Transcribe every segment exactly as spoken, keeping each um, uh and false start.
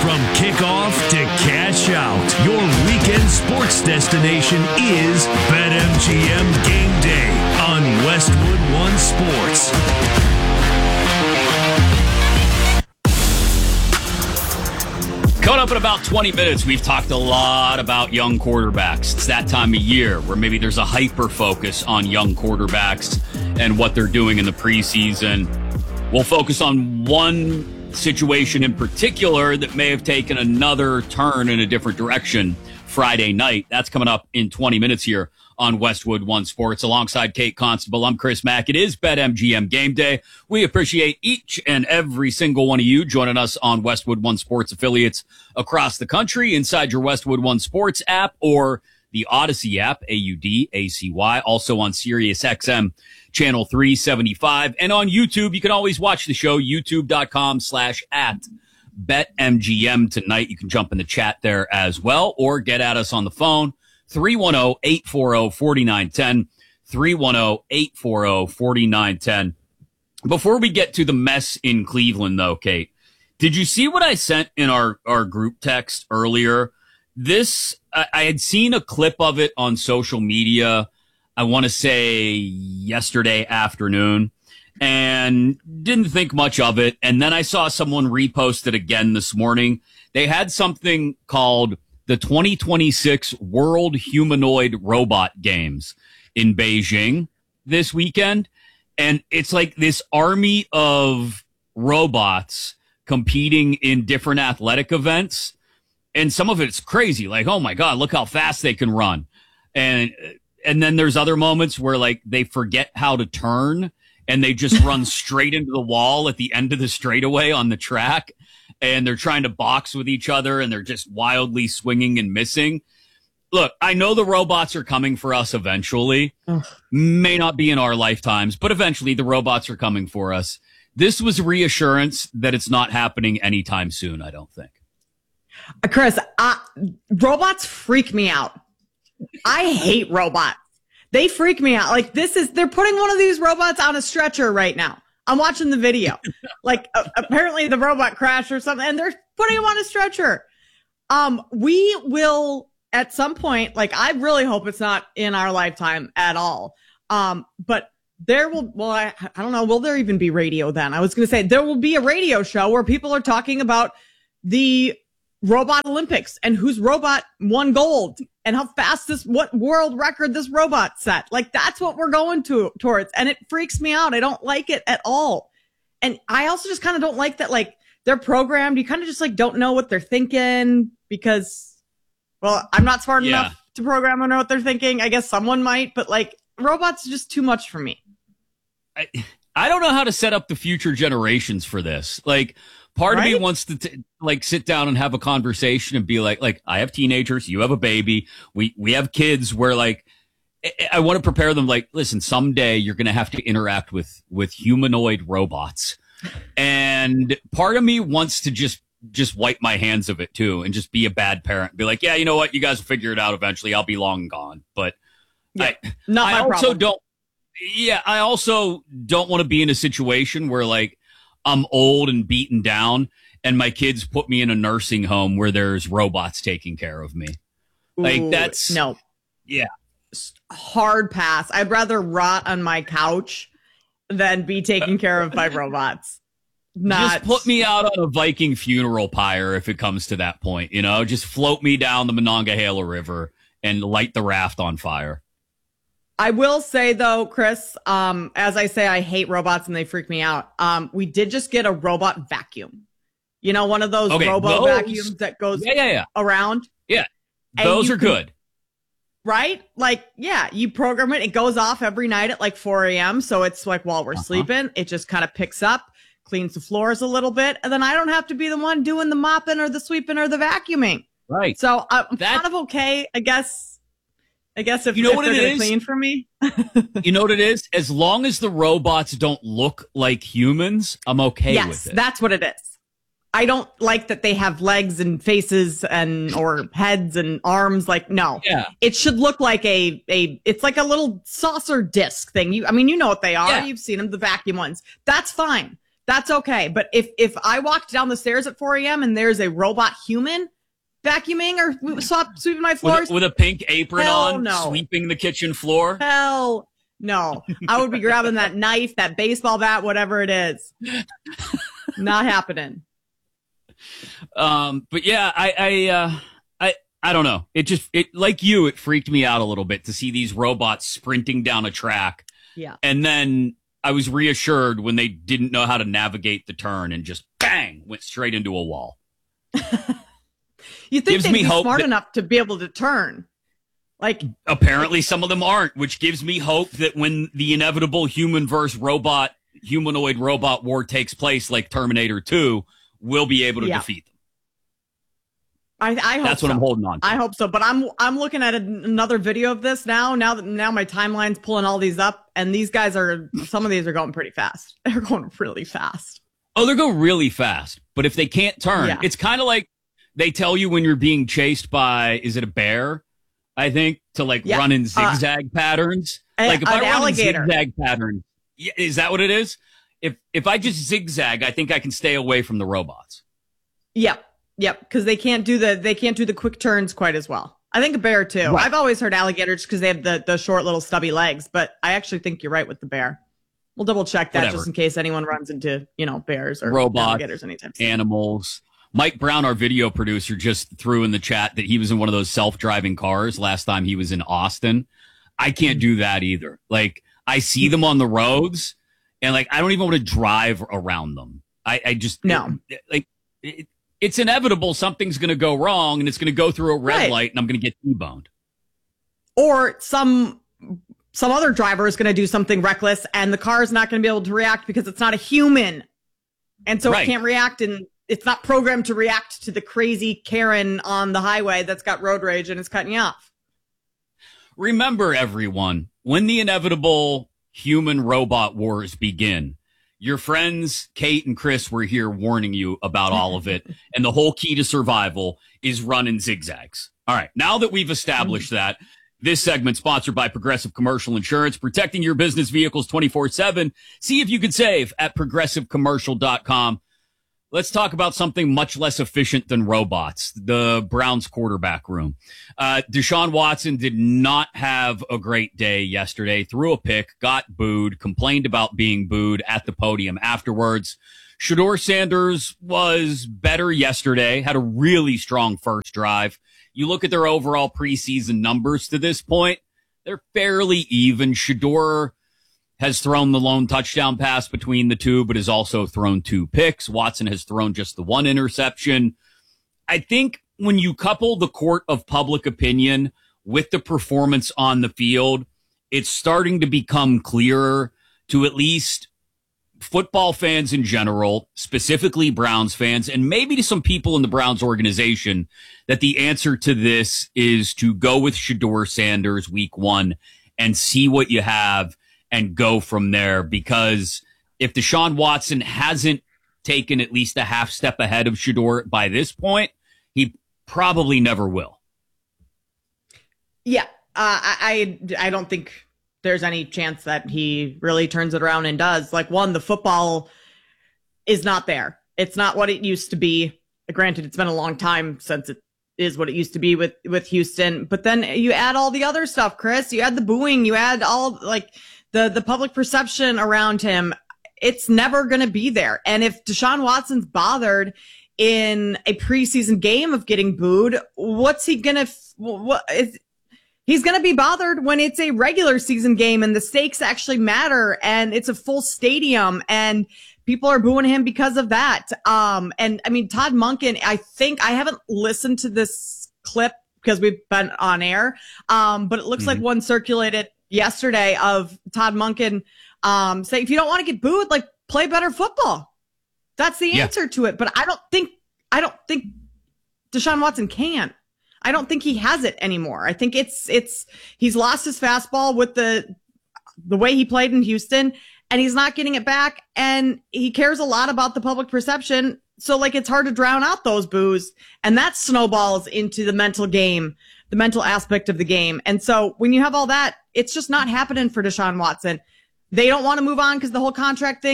From kickoff to cash out, your weekend sports destination is BetMGM Game Day on Westwood One Sports. Coming up in about twenty minutes, we've talked a lot about young quarterbacks. It's that time of year where maybe there's a hyper focus on young quarterbacks and what they're doing in the preseason. We'll focus on one situation in particular that may have taken another turn in a different direction Friday night. That's coming up in twenty minutes here on Westwood One Sports. Alongside Kate Constable, I'm Chris Mack. It is BetMGM Game Day. We appreciate each and every single one of you joining us on Westwood One Sports affiliates across the country, inside your Westwood One Sports app or the Odyssey app, A U D A C Y, also on Sirius X M channel three seventy-five. And on YouTube, you can always watch the show, youtube.com slash at BetMGM tonight. You can jump in the chat there as well, or get at us on the phone, three one zero, eight four zero, four nine one zero, three one zero, eight four zero, four nine one zero. Before we get to the mess in Cleveland, though, Kate, did you see what I sent in our, our group text earlier? This, I, I had seen a clip of it on social media, I want to say yesterday afternoon, and didn't think much of it. And then I saw someone repost it again this morning. They had something called the twenty twenty-six World Humanoid Robot Games in Beijing this weekend. And it's like this army of robots competing in different athletic events. And some of it's crazy. Like, oh my God, look how fast they can run. And, and then there's other moments where like they forget how to turn and they just run straight into the wall at the end of the straightaway on the track. And they're trying to box with each other and they're just wildly swinging and missing. Look, I know the robots are coming for us eventually. Ugh. May not be in our lifetimes, but eventually the robots are coming for us. This was reassurance that it's not happening anytime soon, I don't think. Chris, uh, robots freak me out. I hate robots. They freak me out. Like this is, they're putting one of these robots on a stretcher right now. I'm watching the video. Like uh, apparently the robot crashed or something and they're putting him on a stretcher. Um, we will at some point, like I really hope it's not in our lifetime at all. Um, but there will, well, I, I don't know. Will there even be radio then? I was going to say there will be a radio show where people are talking about the Robot Olympics and whose robot won gold and how fast this, what world record this robot set. Like that's what we're going to towards. And it freaks me out. I don't like it at all. And I also just kind of don't like that. Like they're programmed. You kind of just like don't know what they're thinking because, well, I'm not smart yeah. enough to program or know what they're thinking. I guess someone might, but like robots are just too much for me. I, I don't know how to set up the future generations for this. Like, Part right? of me wants to t- like sit down and have a conversation and be like, like I have teenagers, you have a baby, we we have kids where like I, I want to prepare them like, listen, someday you're going to have to interact with with humanoid robots, and part of me wants to just just wipe my hands of it too and just be a bad parent, be like, yeah, you know what, you guys will figure it out eventually. I'll be long gone, but yeah, I, not my I also problem. don't. Yeah, I also don't want to be in a situation where like I'm old and beaten down and my kids put me in a nursing home where there's robots taking care of me. Ooh, like that's no, yeah, hard pass. I'd rather rot on my couch than be taken care of by robots. Not just put me out on a Viking funeral pyre if it comes to that point, you know, just float me down the Monongahela River and light the raft on fire. I will say though, Chris, um, as I say, I hate robots and they freak me out. Um, we did just get a robot vacuum. You know, one of those okay, robo those, vacuums that goes yeah, yeah, yeah. around. Yeah, those are can, good. Right? Like, yeah, you program it. It goes off every night at like four a.m. So it's like while we're uh-huh. sleeping, it just kind of picks up, cleans the floors a little bit. And then I don't have to be the one doing the mopping or the sweeping or the vacuuming. Right. So I'm that, kind of okay, I guess. I guess if, you know if what they're it going is? to clean for me. You know what it is? As long as the robots don't look like humans, I'm okay yes, with it. That's what it is. I don't like that they have legs and faces and or heads and arms. Like, no, yeah. It should look like a a. It's like a little saucer disc thing. You, I mean, you know what they are. Yeah. You've seen them, the vacuum ones. That's fine. that's okay. But if, if I walked down the stairs at four a.m. and there's a robot human vacuuming or swap, sweeping my floors. With a, with a pink apron hell on, no. sweeping the kitchen floor. Hell no. I would be grabbing that knife, that baseball bat, whatever it is. Not happening. Um, but yeah, I, I, uh, I, I don't know. It just, it, like you, it freaked me out a little bit to see these robots sprinting down a track. Yeah. And then I was reassured when they didn't know how to navigate the turn and just bang, went straight into a wall. You think Gives they'd me be hope smart that- enough to be able to turn. Like, Apparently some of them aren't, which gives me hope that when the inevitable human versus robot, humanoid robot war takes place like Terminator two, we'll be able to Yeah. defeat them. I, I hope That's what so. I'm holding on to. I hope so. But I'm I'm looking at a, another video of this now. Now that now my timeline's pulling all these up, and these guys are some of these are going pretty fast. They're going really fast. Oh, they go really fast. But if they can't turn, Yeah. it's kind of like they tell you when you're being chased by, is it a bear? I think, to like Yeah. run in Uh, zigzag patterns. a- Like if an I run alligator. in zigzag patterns, yeah, is that what it is? If if I just zigzag, I think I can stay away from the robots. Yep, yep. Because they can't do the they can't do the quick turns quite as well. I think a bear too. Right. I've always heard alligators because they have the the short little stubby legs. But I actually think you're right with the bear. We'll double check that Whatever. just in case anyone runs into you know bears or Robots, alligators anytime soon. Animals. Mike Brown, our video producer, just threw in the chat that he was in one of those self-driving cars last time he was in Austin. I can't do that either. Like, I see them on the roads, and like, I don't even want to drive around them. I, I just No. it- like it, it's inevitable something's going to go wrong, and it's going to go through a red Right. light, and I'm going to get T-boned. Or some some other driver is going to do something reckless, and the car is not going to be able to react because it's not a human, and so Right. it can't react, and it's not programmed to react to the crazy Karen on the highway that's got road rage and is cutting you off. Remember, everyone, when the inevitable human-robot wars begin, your friends Kate and Chris were here warning you about all of it, and the whole key to survival is running zigzags. All right, now that we've established that, this segment sponsored by Progressive Commercial Insurance, protecting your business vehicles twenty-four seven. See if you can save at progressive commercial dot com. Let's talk about something much less efficient than robots, the Browns quarterback room. Uh, Deshaun Watson did not have a great day yesterday, threw a pick, got booed, complained about being booed at the podium afterwards. Shedeur Sanders was better yesterday, had a really strong first drive. You look at their overall preseason numbers to this point, they're fairly even. Shedeur has thrown the lone touchdown pass between the two, but has also thrown two picks. Watson has thrown just the one interception. I think when you couple the court of public opinion with the performance on the field, it's starting to become clearer to at least football fans in general, specifically Browns fans, and maybe to some people in the Browns organization, that the answer to this is to go with Shedeur Sanders week one and see what you have and go from there, because if Deshaun Watson hasn't taken at least a half step ahead of Shedeur by this point, he probably never will. Yeah, uh, I, I I don't think there's any chance that he really turns it around and does. Like, one, the football is not there. It's not what it used to be. Granted, it's been a long time since it is what it used to be with, with Houston. But then you add all the other stuff, Chris. You add the booing. You add all, like, the, the public perception around him. It's never going to be there. And if Deshaun Watson's bothered in a preseason game of getting booed, what's he going to, what is, he's going to be bothered when it's a regular season game and the stakes actually matter and it's a full stadium and people are booing him because of that. Um, and I mean, Todd Monken, I think I haven't listened to this clip because we've been on air. Um, but it looks mm-hmm. like one circulated yesterday of Todd Monken, um, saying, if you don't want to get booed, like, play better football. That's the yeah. answer to it. But I don't think, I don't think Deshaun Watson can. I don't think he has it anymore. I think it's, it's, he's lost his fastball with the, the way he played in Houston, and he's not getting it back. And he cares a lot about the public perception. So, like, it's hard to drown out those boos, and that snowballs into the mental game, the mental aspect of the game. And so when you have all that, it's just not happening for Deshaun Watson. They don't want to move on because the whole contract thing.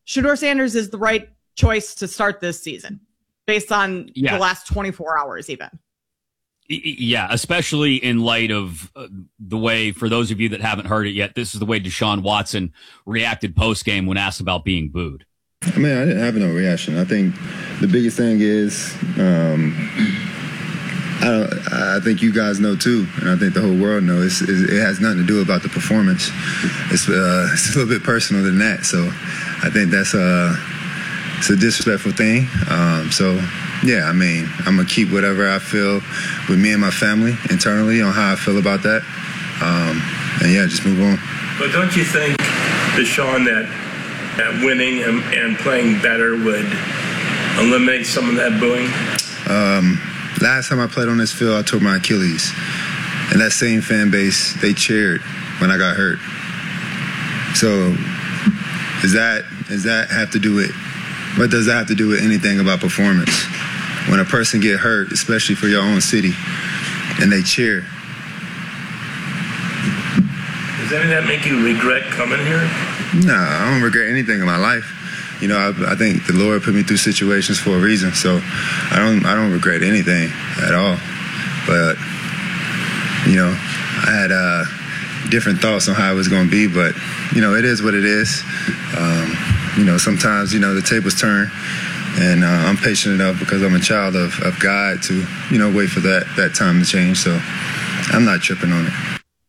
Shedeur Sanders is the right choice to start this season based on yeah. the last twenty-four hours even. Yeah, especially in light of uh, the way, for those of you that haven't heard it yet, this is the way Deshaun Watson reacted post-game when asked about being booed. I mean, I didn't have no reaction. I think the biggest thing is, um, I don't, I think you guys know too, and I think the whole world knows, it's, it has nothing to do about the performance. It's, uh, it's a little bit personal than that. So I think that's a, it's a disrespectful thing. Um, so, yeah, I mean, I'm going to keep whatever I feel with me and my family internally on how I feel about that. Um, and, yeah, just move on. But don't you think, Deshaun, that, that winning and, and playing better would eliminate some of that booing? Um, last time I played on this field, I tore my Achilles. And that same fan base, they cheered when I got hurt. So does that, does that have to do with, what does that have to do with anything about performance? When a person get hurt, especially for your own city, and they cheer. Does any of that make you regret coming here? No, I don't regret anything in my life. You know, I, I think the Lord put me through situations for a reason, so I don't, I don't regret anything at all. But, you know, I had uh, different thoughts on how it was going to be, but, you know, it is what it is. Um, you know, sometimes, you know, the tables turn. And uh, I'm patient enough because I'm a child of, of God to, you know, wait for that, that time to change. So I'm not tripping on it.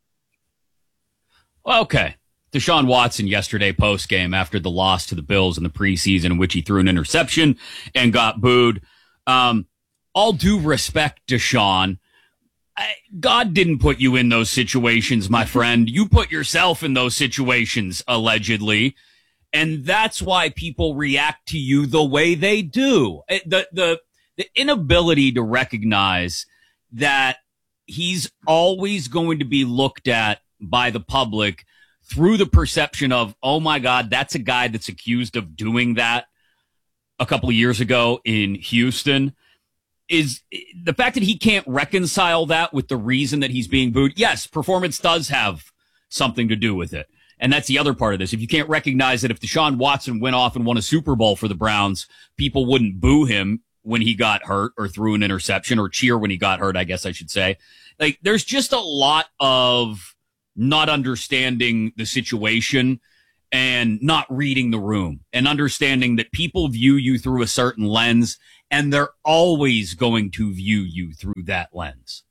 Okay. Deshaun Watson yesterday post-game after the loss to the Bills in the preseason in which he threw an interception and got booed. Um, all due respect, Deshaun, I, God didn't put you in those situations, my friend. You put yourself in those situations, allegedly. And that's why people react to you the way they do. The, the, the inability to recognize that he's always going to be looked at by the public through the perception of, oh my God, that's a guy that's accused of doing that a couple of years ago in Houston, is the fact that he can't reconcile that with the reason that he's being booed. Yes, performance does have something to do with it. And that's the other part of this. If you can't recognize that if Deshaun Watson went off and won a Super Bowl for the Browns, people wouldn't boo him when he got hurt or threw an interception, or cheer when he got hurt, I guess I should say. Like, there's just a lot of not understanding the situation and not reading the room and understanding that people view you through a certain lens, and they're always going to view you through that lens.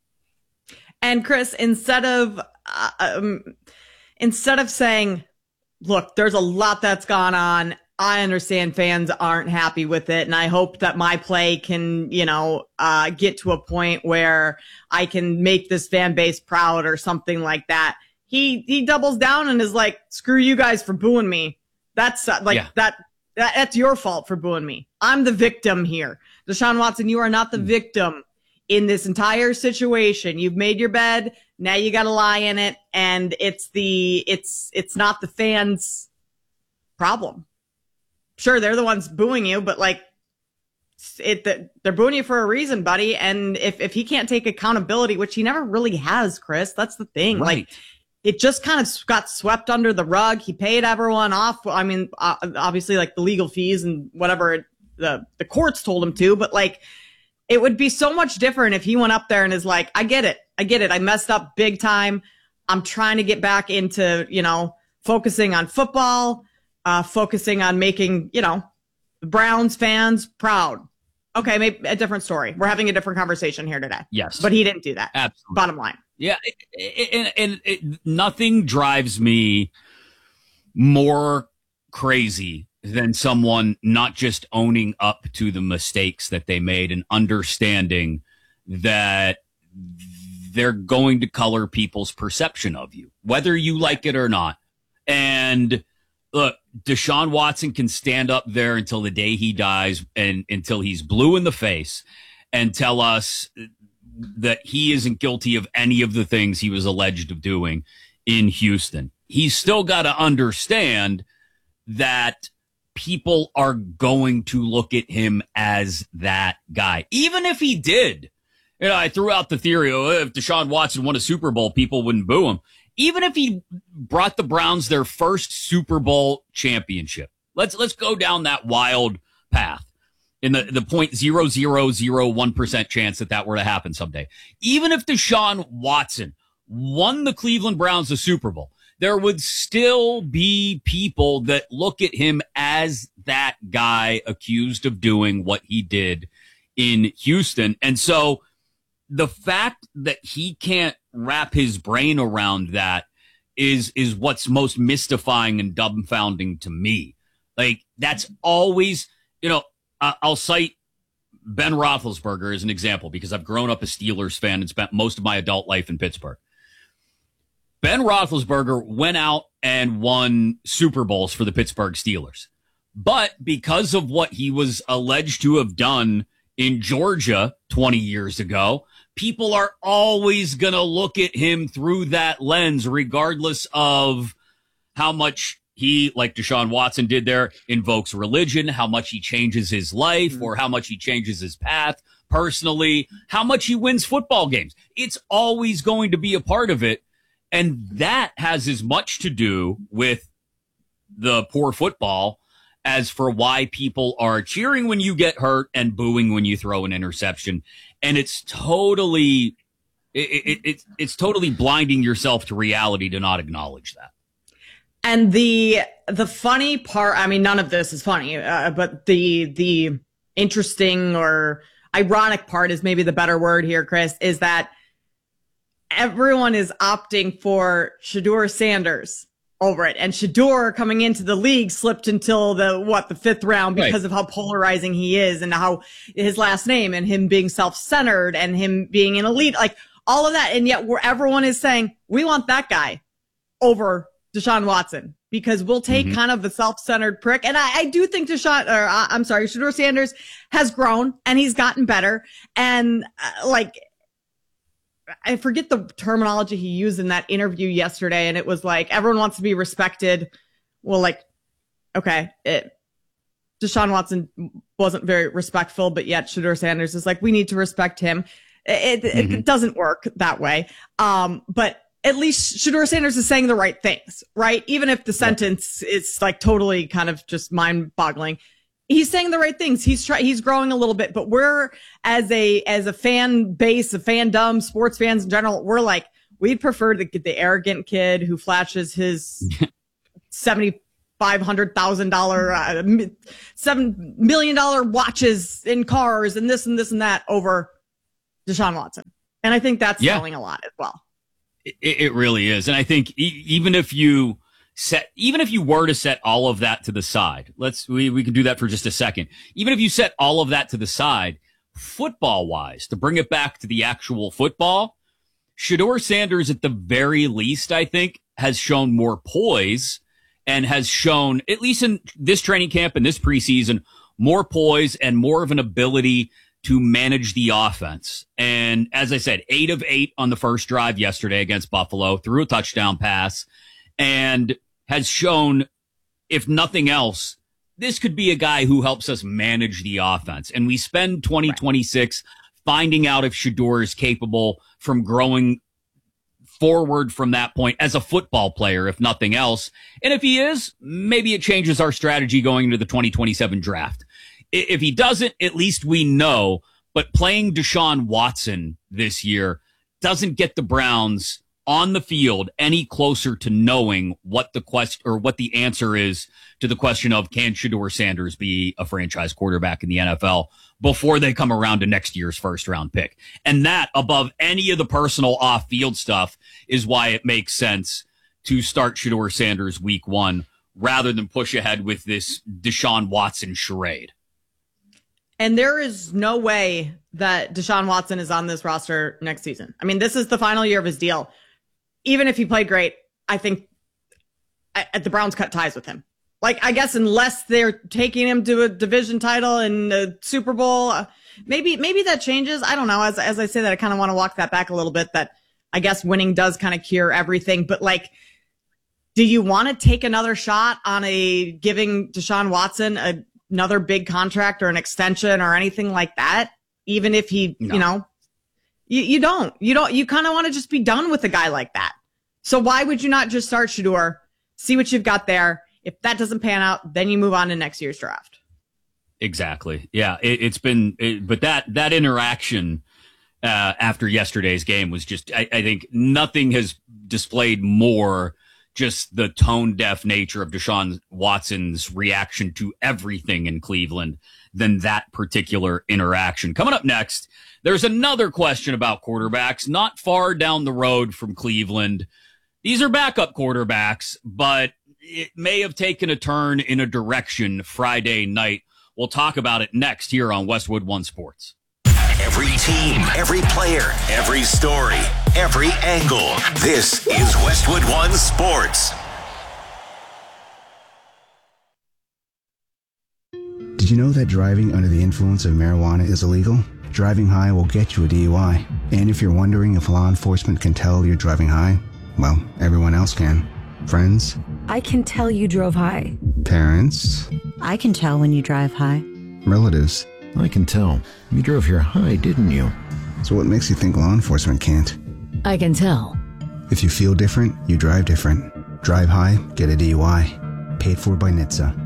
And Chris, instead of, uh, um, Instead of saying, look, there's a lot that's gone on. I understand fans aren't happy with it. And I hope that my play can, you know, uh, get to a point where I can make this fan base proud or something like that. He, he doubles down and is like, screw you guys for booing me. That's uh, like yeah. that, that, that's your fault for booing me. I'm the victim here. Deshaun Watson, you are not the mm. victim in this entire situation. You've made your bed. Now you got to lie in it, and it's the it's it's not the fans' problem. Sure, they're the ones booing you, but like it, they're booing you for a reason, buddy. And if if he can't take accountability, which he never really has, Chris, that's the thing. Right. Like it just kind of got swept under the rug. He paid everyone off. I mean, uh, obviously, like the legal fees and whatever it, the the courts told him to, but like. It would be so much different if he went up there and is like, I get it. I get it. I messed up big time. I'm trying to get back into, you know, focusing on football, uh, focusing on making, you know, the Browns fans proud. Okay, maybe a different story. We're having a different conversation here today. Yes. But he didn't do that. Absolutely. Bottom line. Yeah. And, and it, nothing drives me more crazy than someone not just owning up to the mistakes that they made and understanding that they're going to color people's perception of you, whether you like it or not. And look, Deshaun Watson can stand up there until the day he dies and until he's blue in the face and tell us that he isn't guilty of any of the things he was alleged of doing in Houston. He's still got to understand that people are going to look at him as that guy. Even if he did. You know, I threw out the theory, oh, if Deshaun Watson won a Super Bowl, people wouldn't boo him. Even if he brought the Browns their first Super Bowl championship, Let's let's go down that wild path in the, the zero point zero zero zero one percent chance that that were to happen someday. Even if Deshaun Watson won the Cleveland Browns the Super Bowl, there would still be people that look at him as that guy accused of doing what he did in Houston. And so the fact that he can't wrap his brain around that is, is what's most mystifying and dumbfounding to me. Like, that's always, you know, uh, I'll cite Ben Roethlisberger as an example because I've grown up a Steelers fan and spent most of my adult life in Pittsburgh. Ben Roethlisberger went out and won Super Bowls for the Pittsburgh Steelers. But because of what he was alleged to have done in Georgia twenty years ago, people are always going to look at him through that lens, regardless of how much he, like Deshaun Watson did there, invokes religion, how much he changes his life, mm-hmm. or how much he changes his path personally, how much he wins football games. It's always going to be a part of it. And that has as much to do with the poor football as for why people are cheering when you get hurt and booing when you throw an interception. And it's totally, it, it, it, it's totally blinding yourself to reality to not acknowledge that. And the, the funny part, I mean, none of this is funny, uh, but the, the interesting or ironic part is maybe the better word here, Chris, is that everyone is opting for Shedeur Sanders over it. And Shedeur coming into the league slipped until the, what, the fifth round because right. of how polarizing he is and how his last name and him being self-centered and him being an elite, like all of that. And yet where everyone is saying, we want that guy over Deshaun Watson because we'll take mm-hmm. kind of the self-centered prick. And I, I do think Deshaun, or uh, I'm sorry, Shedeur Sanders has grown and he's gotten better. And uh, like, I forget the terminology he used in that interview yesterday. And it was like, everyone wants to be respected. Well, like, okay, it, Deshaun Watson wasn't very respectful, but yet Shedeur Sanders is like, we need to respect him. It, it, mm-hmm. it doesn't work that way. Um, but at least Shedeur Sanders is saying the right things, right? Even if the sentence yeah. is like totally kind of just mind boggling. He's saying the right things. He's try, he's growing a little bit, but we're as a, as a fan base of fandom, sports fans in general, we're like, we'd prefer to get the arrogant kid who flashes his seventy-five hundred thousand dollars, uh, seven million dollars watches in cars and this and this and that over Deshaun Watson. And I think that's yeah. selling a lot as well. It, it really is. And I think e- even if you, set, even if you were to set all of that to the side, let's, we, we can do that for just a second. Even if you set all of that to the side, football wise, to bring it back to the actual football, Shedeur Sanders at the very least, I think, has shown more poise and has shown, at least in this training camp and this preseason, more poise and more of an ability to manage the offense. And as I said, eight of eight on the first drive yesterday against Buffalo, threw a touchdown pass, and has shown, if nothing else, this could be a guy who helps us manage the offense. And we spend twenty twenty-six finding out if Shedeur is capable from growing forward from that point as a football player, if nothing else. And if he is, maybe it changes our strategy going into the twenty twenty-seven draft. If he doesn't, at least we know. But playing Deshaun Watson this year doesn't get the Browns on the field any closer to knowing what the quest or what the answer is to the question of, can Shedeur Sanders be a franchise quarterback in the N F L before they come around to next year's first round pick? And that, above any of the personal off field stuff, is why it makes sense to start Shedeur Sanders week one rather than push ahead with this Deshaun Watson charade. And there is no way that Deshaun Watson is on this roster next season. I mean, this is the final year of his deal. Even if he played great, I think I, the Browns cut ties with him. Like, I guess unless they're taking him to a division title and a Super Bowl, uh, maybe maybe that changes. I don't know. As as I say that, I kind of want to walk that back a little bit, that I guess winning does kind of cure everything. But, like, do you want to take another shot on a giving Deshaun Watson a another big contract or an extension or anything like that? Even if he, no. you know, you, you don't, you don't, you kind of want to just be done with a guy like that. So why would you not just start Shedeur, see what you've got there? If that doesn't pan out, then you move on to next year's draft. Exactly. Yeah, it, it's been, it, but that that interaction uh, after yesterday's game was just, I, I think nothing has displayed more just the tone deaf nature of Deshaun Watson's reaction to everything in Cleveland than that particular interaction. Coming up next, there's another question about quarterbacks not far down the road from Cleveland. These are backup quarterbacks, but it may have taken a turn in a direction Friday night. We'll talk about it next here on Westwood One Sports. Every team, every player, every story, every angle. This is Westwood One Sports. Did you know that driving under the influence of marijuana is illegal? Driving high will get you a D U I. And if you're wondering if law enforcement can tell you're driving high, well, everyone else can. Friends? I can tell you drove high. Parents? I can tell when you drive high. Relatives? I can tell. You drove here high, didn't you? So what makes you think law enforcement can't? I can tell. If you feel different, you drive different. Drive high, get a D U I. Paid for by N H T S A.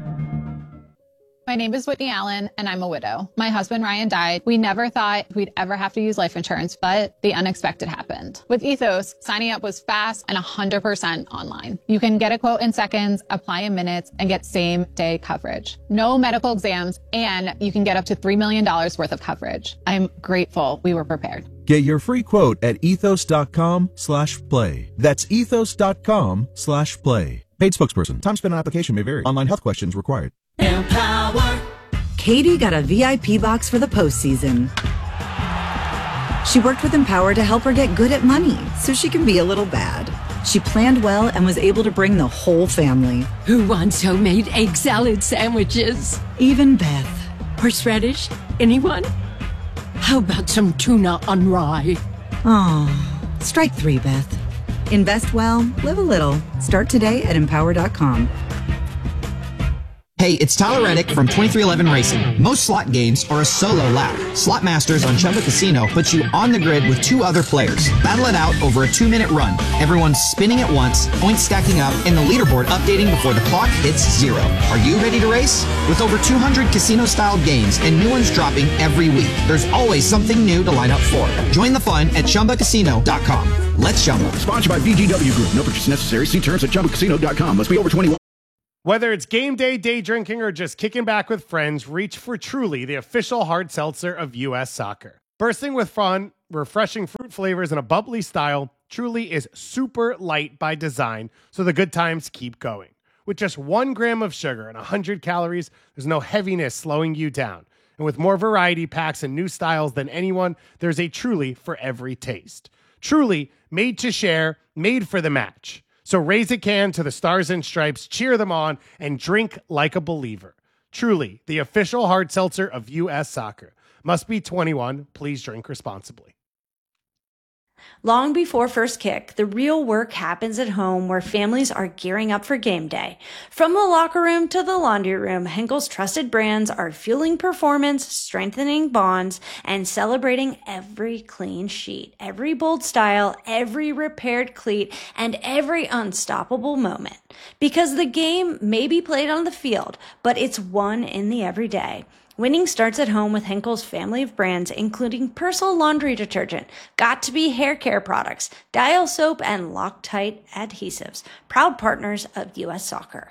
My name is Whitney Allen, and I'm a widow. My husband, Ryan, died. We never thought we'd ever have to use life insurance, but the unexpected happened. With Ethos, signing up was fast and one hundred percent online. You can get a quote in seconds, apply in minutes, and get same-day coverage. No medical exams, and you can get up to three million dollars worth of coverage. I'm grateful we were prepared. Get your free quote at ethos.com slash play. That's ethos.com slash play. Paid spokesperson. Time spent on application may vary. Online health questions required. Empower. Katie got a V I P box for the postseason. She worked with Empower to help her get good at money so she can be a little bad. She planned well and was able to bring the whole family. Who wants homemade egg salad sandwiches? Even Beth. Horseradish? Anyone? How about some tuna on rye? Oh, strike three, Beth. Invest well, live a little. Start today at empower dot com. Hey, it's Tyler Reddick from twenty-three eleven Racing. Most slot games are a solo lap. Slot Masters on Chumba Casino puts you on the grid with two other players. Battle it out over a two-minute run. Everyone's spinning at once, points stacking up, and the leaderboard updating before the clock hits zero. Are you ready to race? With over two hundred casino-style games and new ones dropping every week, there's always something new to line up for. Join the fun at chumba casino dot com. Let's Chumba. Sponsored by V G W Group. No purchase necessary. See terms at chumba casino dot com. Must be over twenty-one. Whether it's game day, day drinking, or just kicking back with friends, reach for Truly, the official hard seltzer of U S Soccer. Bursting with fun, refreshing fruit flavors, and a bubbly style, Truly is super light by design, so the good times keep going. With just one gram of sugar and one hundred calories, there's no heaviness slowing you down. And with more variety packs and new styles than anyone, there's a Truly for every taste. Truly, made to share, made for the match. So raise a can to the Stars and Stripes, cheer them on, and drink like a believer. Truly, the official hard seltzer of U S Soccer. Must be twenty-one. Please drink responsibly. Long before first kick, the real work happens at home where families are gearing up for game day. From the locker room to the laundry room, Henkel's trusted brands are fueling performance, strengthening bonds, and celebrating every clean sheet, every bold style, every repaired cleat, and every unstoppable moment. Because the game may be played on the field, but it's won in the everyday. Winning starts at home with Henkel's family of brands, including Persil laundry detergent, Got2b hair care products, Dial soap, and Loctite adhesives. Proud partners of U S Soccer.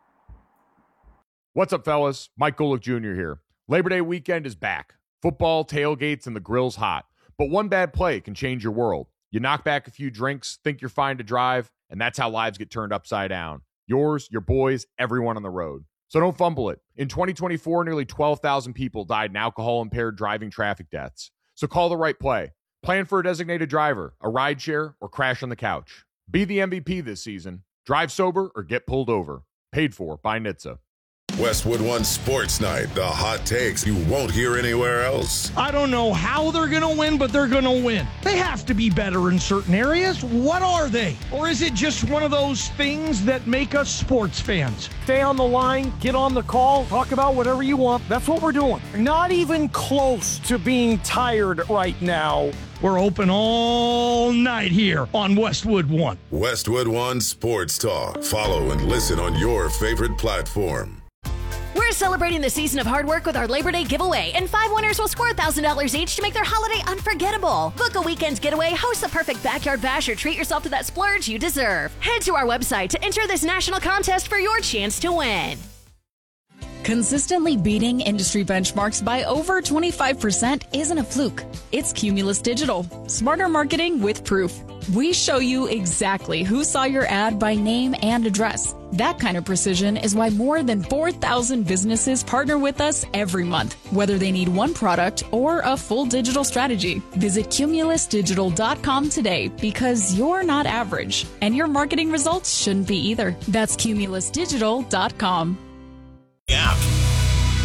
What's up, fellas? Mike Golick Junior here. Labor Day weekend is back. Football, tailgates, and the grill's hot. But one bad play can change your world. You knock back a few drinks, think you're fine to drive, and that's how lives get turned upside down. Yours, your boys, everyone on the road. So don't fumble it. In twenty twenty-four, nearly twelve thousand people died in alcohol-impaired driving traffic deaths. So call the right play. Plan for a designated driver, a rideshare, or crash on the couch. Be the M V P this season. Drive sober or get pulled over. Paid for by N H T S A. Westwood One Sports Night, the hot takes you won't hear anywhere else. I don't know how they're going to win, but they're going to win. They have to be better in certain areas. What are they? Or is it just one of those things that make us sports fans? Stay on the line, get on the call, talk about whatever you want. That's what we're doing. Not even close to being tired right now. We're open all night here on Westwood One. Westwood One Sports Talk. Follow and listen on your favorite platform. We're celebrating the season of hard work with our Labor Day giveaway, and five winners will score one thousand dollars each to make their holiday unforgettable. Book a weekend's getaway, host the perfect backyard bash, or treat yourself to that splurge you deserve. Head to our website to enter this national contest for your chance to win. Consistently beating industry benchmarks by over twenty-five percent isn't a fluke. It's Cumulus Digital. Smarter marketing with proof. We show you exactly who saw your ad by name and address. That kind of precision is why more than four thousand businesses partner with us every month, whether they need one product or a full digital strategy. Visit cumulus digital dot com today, because you're not average, and your marketing results shouldn't be either. That's cumulus digital dot com. Yeah.